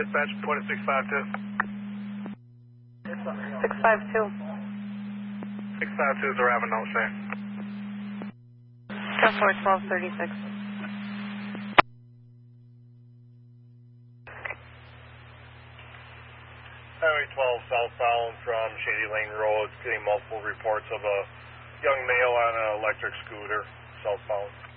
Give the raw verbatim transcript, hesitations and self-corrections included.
Dispatch, point six five two. six five two. six five two is arriving, no sir. ten four twelve thirty-six. Highway twelve southbound from Shady Lane Road, getting multiple reports of a young male on an electric scooter southbound.